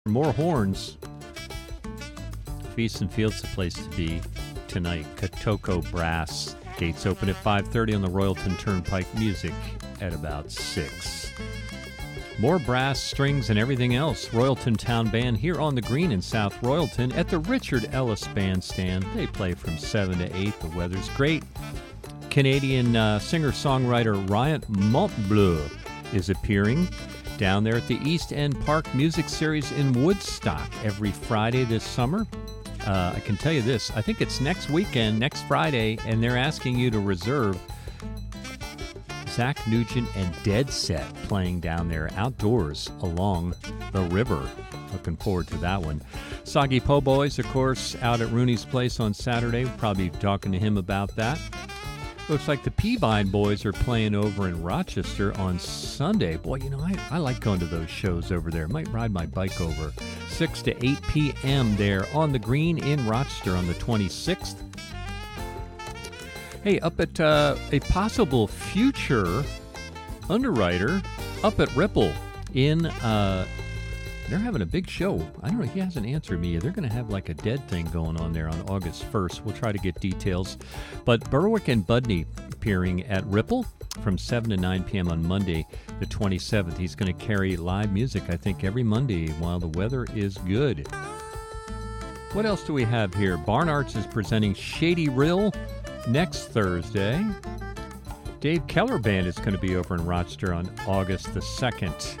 More horns. Feast and Field's the place to be tonight. Kotoko Brass. Gates open at 5:30 on the Royalton Turnpike. Music at about 6. More brass, strings, and everything else. Royalton Town Band here on the Green in South Royalton at the Richard Ellis Bandstand. They play from 7 to 8. The weather's great. Canadian singer-songwriter Ryan Montbleu is appearing down there at the East End Park Music Series in Woodstock every Friday this summer. I can tell you this, I think it's next weekend, next Friday, and they're asking you to reserve. Zach Nugent and Dead Set playing down there outdoors along the river. Looking forward to that one. Soggy Po Boys, of course, out at Rooney's Place on Saturday. We'll probably be talking to him about that. Looks like the Peavine Boys are playing over in Rochester on Sunday. Boy, you know, I like going to those shows over there. Might ride my bike over. 6 to 8 p.m. there on the Green in Rochester on the 26th. Hey, up at a possible future underwriter up at Ripple in, they're having a big show. I don't know, he hasn't answered me. They're going to have like a dead thing going on there on August 1st. We'll try to get details. But Berwick and Budney appearing at Ripple from 7 to 9 p.m. on Monday, the 27th. He's going to carry live music, I think, every Monday while the weather is good. What else do we have here? Barn Arts is presenting Shady Rill next Thursday. Dave Keller Band is going to be over in Rochester on August the 2nd.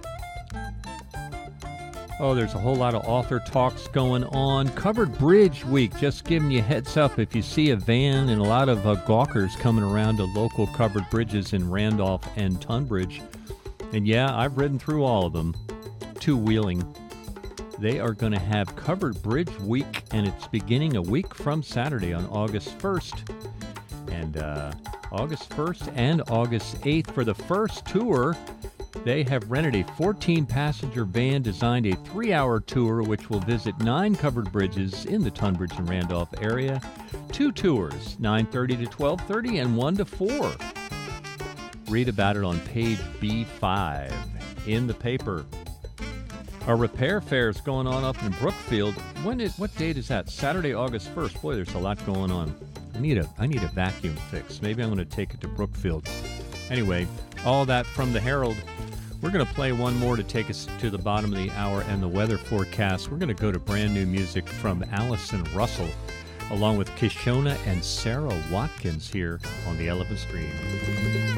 Oh, there's a whole lot of author talks going on. Covered Bridge Week, just giving you a heads up if you see a van and a lot of gawkers coming around to local covered bridges in Randolph and Tunbridge. And yeah, I've ridden through all of them. Two-wheeling. They are going to have Covered Bridge Week, and it's beginning a week from Saturday on August 1st. And August 1st and August 8th for the first tour. They have rented a 14-passenger van, designed a 3-hour tour, which will visit 9 covered bridges in the Tunbridge and Randolph area. 2 tours, 9:30 to 12:30 and 1 to 4. Read about it on page B5 in the paper. A repair fair is going on up in Brookfield. What date is that? Saturday, August 1st. Boy, there's a lot going on. I need a vacuum fix. Maybe I'm going to take it to Brookfield. Anyway, all that from the Herald. We're going to play one more to take us to the bottom of the hour and the weather forecast. We're going to go to brand new music from Allison Russell, along with Kishona and Sarah Watkins here on the Elephant Stream.